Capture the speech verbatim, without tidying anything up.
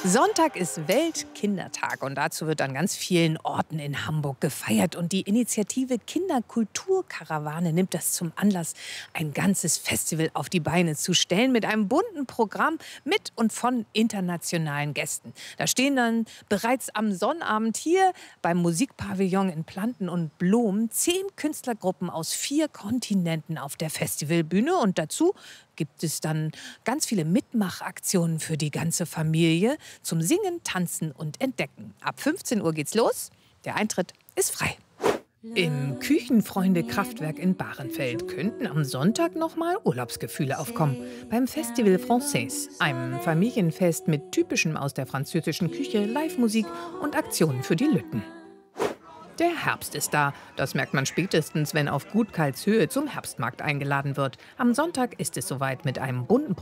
Sonntag ist Weltkindertag und dazu wird an ganz vielen Orten in Hamburg gefeiert. Und die Initiative Kinderkulturkarawane nimmt das zum Anlass, ein ganzes Festival auf die Beine zu stellen mit einem bunten Programm mit und von internationalen Gästen. Da stehen dann bereits am Sonnabend hier beim Musikpavillon in Planten und Blumen zehn Künstlergruppen aus vier Kontinenten auf der Festivalbühne. Und dazu gibt es dann ganz viele Mitmachaktionen für die ganze Familie zum Singen, Tanzen und Entdecken. Ab fünfzehn Uhr geht's los. Der Eintritt ist frei. Im Küchenfreunde-Kraftwerk in Bahrenfeld könnten am Sonntag nochmal Urlaubsgefühle aufkommen. Beim Festival Français, einem Familienfest mit Typischem aus der französischen Küche, Live-Musik und Aktionen für die Lütten. Der Herbst ist da. Das merkt man spätestens, wenn auf Gut Karlshöhe zum Herbstmarkt eingeladen wird. Am Sonntag ist es soweit mit einem bunten